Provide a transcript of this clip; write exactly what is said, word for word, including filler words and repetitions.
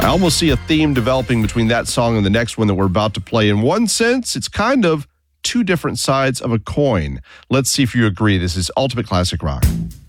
I almost see a theme developing between that song and the next one that we're about to play. In one sense, it's kind of two different sides of a coin. Let's see if you agree. This is Ultimate Classic Rock.